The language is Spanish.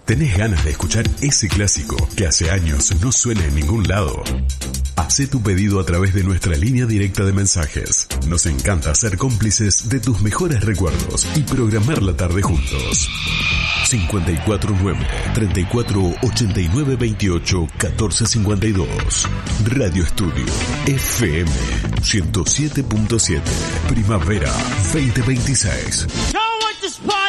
¿Tenés ganas de escuchar ese clásico que hace años no suena en ningún lado? Hacé tu pedido a través de nuestra línea directa de mensajes. Nos encanta ser cómplices de tus mejores recuerdos y programar la tarde juntos. 549-3489-28-1452. Radio Estudio FM 107.7. Primavera 2026.